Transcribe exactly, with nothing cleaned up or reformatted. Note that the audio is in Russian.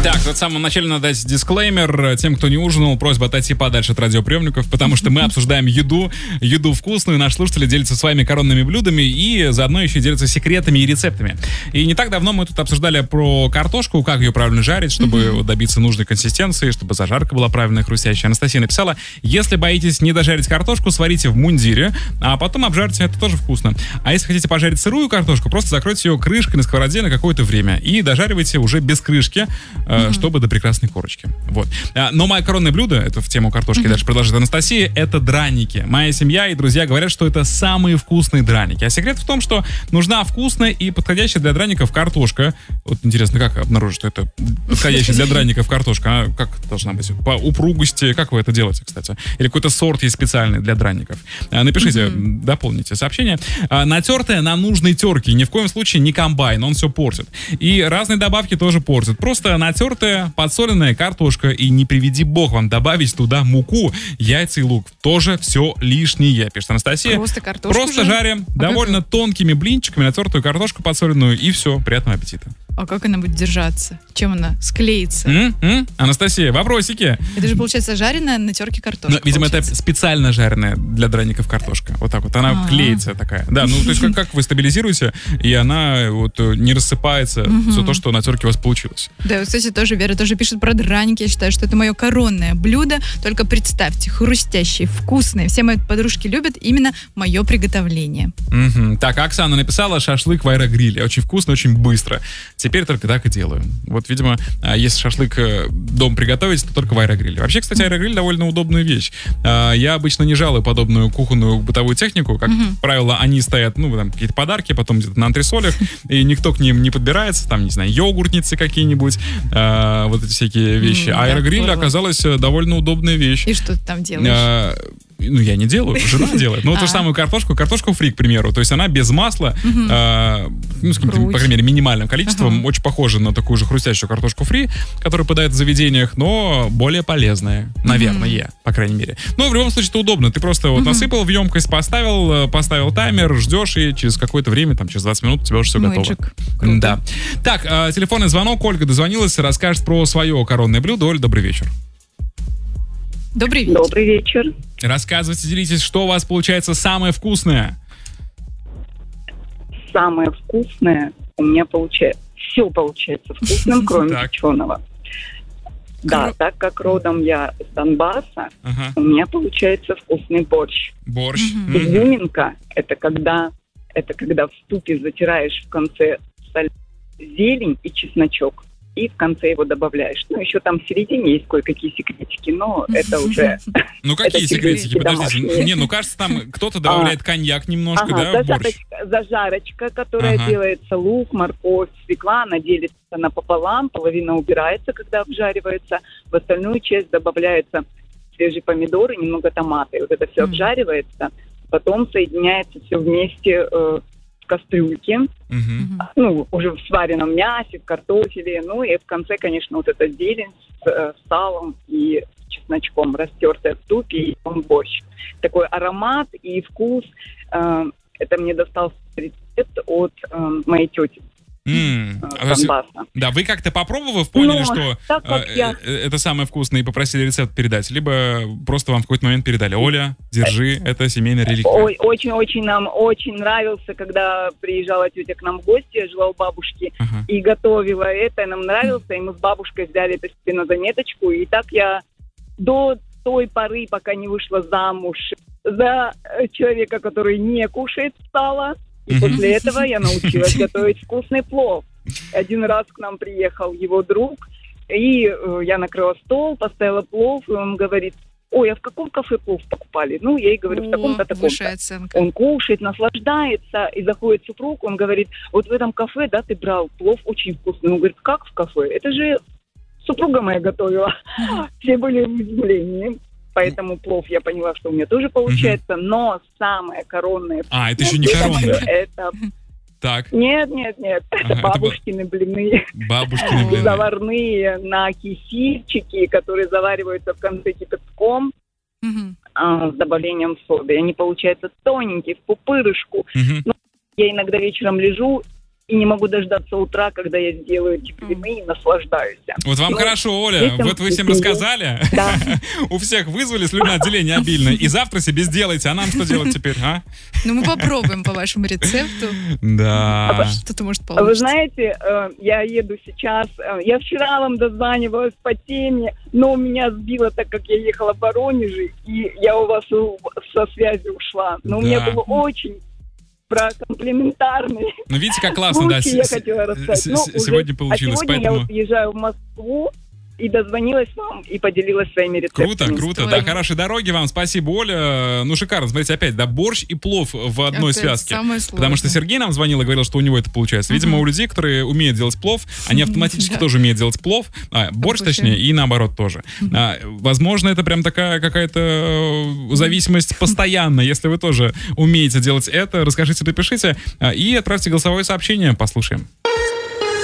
Так, вот в самом начале надо дать дисклеймер. Тем, кто не ужинал, просьба отойти подальше от радиоприемников, потому что мы обсуждаем еду, еду вкусную. Наши слушатели делятся своими коронными блюдами и заодно еще делятся секретами и рецептами. И не так давно мы тут обсуждали про картошку, как ее правильно жарить, чтобы mm-hmm. добиться нужной консистенции, чтобы зажарка была правильная, хрустящая. Анастасия написала: если боитесь не дожарить картошку, сварите в мундире, а потом обжарьте, это тоже вкусно. А если хотите пожарить сырую картошку, просто закройте ее крышкой на сковороде на какое-то время и дожаривайте уже без крышки, mm-hmm. чтобы до прекрасной корочки. Вот. Но мое коронное блюдо, это в тему картошки mm-hmm. дальше продолжит Анастасия, это драники. Моя семья и друзья говорят, что это самые вкусные драники. А секрет в том, что нужна вкусная и подходящая для драников картошка. Вот интересно, как обнаружить, что это подходящая для драников картошка? А как должна быть? По упругости, как вы это делаете, кстати? Или какой-то сорт есть специальный для драников? Напишите, mm-hmm. дополните сообщение. Натертая на нужной терке. Ни в коем случае не комбайн, он все портит. И разные добавки тоже портят. Просто натертая подсоленная картошка, и не приведи бог вам добавить туда муку, яйца и лук. Тоже все лишнее, пишет Анастасия. Просто картошку Просто же? жарим А довольно как... тонкими блинчиками натертую картошку подсоленную, и все, приятного аппетита. А как она будет держаться? Чем она склеится? М-м? Анастасия, вопросики. Это же, получается, жареная на терке картошка. Ну, видимо, получается. это специально жареная для драников картошка. Вот так вот. Она А-а-а. клеится такая. Да, ну, то есть как, как вы стабилизируете, и она вот не рассыпается mm-hmm. за то, что на терке у вас получилось. Да, вот, кстати, тоже Вера тоже пишет про драники. Я считаю, что это мое коронное блюдо. Только представьте, хрустящие, вкусные. Все мои подружки любят именно мое приготовление. Mm-hmm. Так, Оксана написала: шашлык в аэрогриле. Очень вкусно, очень быстро. Теперь только так и делаю. Вот, видимо, если шашлык дома приготовить, то только в аэрогриле. Вообще, кстати, аэрогриль довольно удобная вещь. Я обычно не жалую подобную кухонную бытовую технику. Как mm-hmm. правило, они стоят, ну, там, какие-то подарки, потом где-то на антресолях, и никто к ним не подбирается. Там, не знаю, йогуртницы какие-нибудь, вот эти всякие вещи. А аэрогриль оказалась довольно удобная вещь. И что ты там делаешь? Ну, я не делаю, жена делает. Ну, вот ту же самую картошку, картошку фри, к примеру. То есть она без масла, Мгм. э, ну, с каким-то, по крайней мере, минимальным количеством, Ага. очень похожа на такую же хрустящую картошку фри, которую подают в заведениях, но более полезная, наверное, по крайней мере. Но в любом случае это удобно. Ты просто вот Мгм. насыпал в емкость, поставил, поставил таймер, ждешь, и через какое-то время, там, через двадцать минут у тебя уже все готово. Мэджик. Круто. Да. Так, э, телефонный звонок. Ольга дозвонилась, расскажет про свое коронное блюдо. Оль, добрый вечер. Добрый вечер. Добрый вечер. Рассказывайте, делитесь, что у вас получается самое вкусное. Самое вкусное у меня получается... Все получается вкусным, кроме Так. печеного. Да, Кро- так как родом я с Донбасса, Ага. у меня получается вкусный борщ. Борщ. Мгм. Мгм. Изюминка – это когда, это когда в супе затираешь в конце соль, зелень и чесночок. И в конце его добавляешь. Ну, еще там в середине есть кое-какие секретики, но это уже... Ну, какие Это секретики? секретики Подождите. домашние. Не, ну, кажется, там кто-то добавляет коньяк немножко, Ага, да, в борщ? зажарочка, зажарочка, которая Ага. делается, лук, морковь, свекла, она делится напополам, половина убирается, когда обжаривается, в остальную часть добавляются свежие помидоры, немного томата, и вот это все Мгм. обжаривается, потом соединяется все вместе э, в кастрюльке, Мгм. ну, уже в сваренном мясе, в картофеле, ну и в конце, конечно, вот эта зелень с э, салом и чесночком, растертая в супе, и он борщ. Такой аромат и вкус, э, это мне достался рецепт от э, моей тети М. э, А то есть, Донбасса. Да, вы как-то попробовав, поняли, Но что так как э, я- э, это самое вкусное, и попросили рецепт передать, либо просто вам в какой-то момент передали: Оля, держи, это семейная реликвия. Ой, очень-очень нам очень нравился, когда приезжала тетя к нам в гости, я жила у бабушки, Ага. и готовила это, нам нравился, и мы с бабушкой взяли это себе на заметочку, и так я до той поры, пока не вышла замуж за э, человека, который не кушает сало, и Мгм. после этого я научилась готовить вкусный плов. Один раз к нам приехал его друг, и э, я накрыла стол, поставила плов, и он говорит: ой, а в каком кафе плов покупали? Ну, я ей говорю, в таком-то, О, таком-то. высшая оценка. Он кушает, наслаждается, и заходит супруг, он говорит: вот в этом кафе, да, ты брал плов очень вкусный. Он говорит: как в кафе? Это же супруга моя готовила. Все были в изумлении. Поэтому плов я поняла, что у меня тоже получается. Но самое коронное... А, это еще не блюдо коронное. моё, Это... Так, Нет, нет, нет. Ага, Это это бабушкины блины. бабушкины блины. Заварные на кисильчики, которые завариваются в конце кипятком Мгм. а, с добавлением соды. Они получаются тоненькие, в пупырышку. Мгм. Я иногда вечером лежу и не могу дождаться утра, когда я сделаю эти блины и наслаждаюсь. Вот вам Ну, хорошо, Оля. детям Вот вы всем вкуснее. рассказали. Да. У всех вызвали слюноотделение обильное. И завтра себе сделайте. А нам что делать теперь, а? Ну, мы попробуем по вашему рецепту. Да. Что-то может А Вы получиться. знаете, э, я еду сейчас, э, я вчера вам дозванивалась по теме, но у меня сбило, так как я ехала в Воронеже, и я у вас у- со связи ушла. Но у меня Да. было очень про комплиментарный Ну, видите, как классно, да, случай, я с- хотела рассказать. с- Ну, с- уже- сегодня получилось, а сегодня я поэтому... вот езжаю в Москву и дозвонилась вам и поделилась своими рецептами. Круто, круто, да, Здорово. хорошей дороги вам, спасибо, Оля. Ну, шикарно, смотрите, опять, да, борщ и плов в одной Опять связке. самое сложное. Потому что Сергей нам звонил и говорил, что у него это получается. Видимо, у людей, которые умеют делать плов, они автоматически Да. тоже умеют делать плов, а, борщ, Больше. точнее, и наоборот тоже. А, возможно, это прям такая какая-то э, зависимость постоянная. Если вы тоже умеете делать это, расскажите, напишите а, и отправьте голосовое сообщение, послушаем.